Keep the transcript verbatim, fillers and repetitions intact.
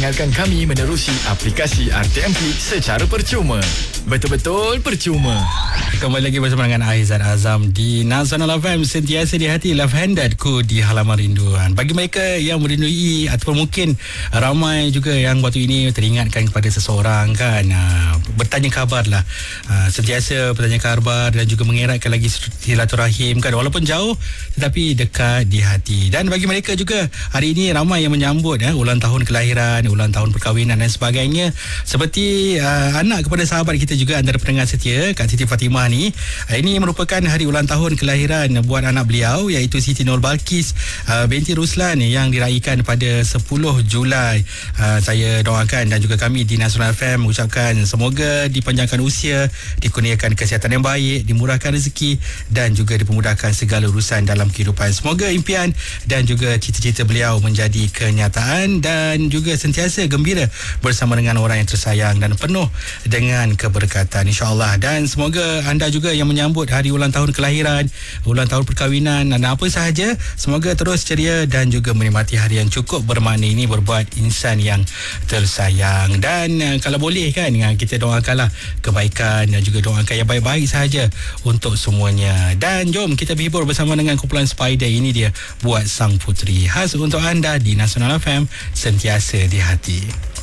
dengarkan kami menerusi aplikasi R T M P secara percuma. Betul-betul percuma. Kembali lagi bersama dengan Aizat Azam di Nasional F M, sentiasa di hati, love-handedku di halaman rinduan. Bagi mereka yang merindui ataupun mungkin ramai juga yang waktu ini teringatkan kepada seseorang kan, uh, bertanya khabar lah, uh, sentiasa bertanya khabar dan juga mengeratkan lagi silaturahim kan, walaupun jauh tetapi dekat di hati. Dan bagi mereka juga hari ini ramai yang menyambut eh, ulang tahun kelahiran, ulang tahun perkahwinan dan sebagainya. Seperti uh, anak kepada sahabat kita juga, antara pendengar setia Kak Siti Fatimah ni, ini merupakan hari ulang tahun kelahiran buat anak beliau, iaitu Siti Nur Balkis uh, binti Ruslan yang diraihkan pada sepuluh Julai. uh, Saya doakan dan juga kami di Nasional F M mengucapkan semoga dipanjangkan usia, dikurniakan kesihatan yang baik, dimurahkan rezeki dan juga dipermudahkan segala urusan dalam kehidupan. Semoga impian dan juga cita-cita beliau menjadi kenyataan dan juga sentiasa gembira bersama dengan orang yang tersayang dan penuh dengan keberkatan, insya-Allah. Dan semoga anda juga yang menyambut hari ulang tahun kelahiran, ulang tahun perkahwinan dan apa sahaja, semoga terus ceria dan juga menikmati hari yang cukup bermakna ini berbuat insan yang tersayang. Dan uh, kalau boleh kan, kita doakanlah kebaikan dan juga doakan yang baik-baik sahaja untuk semuanya. Dan jom kita berhibur bersama dengan kumpulan Spider. Ini dia Buat Sang Puteri, khas untuk anda di Nasional F M, sentiasa di hati.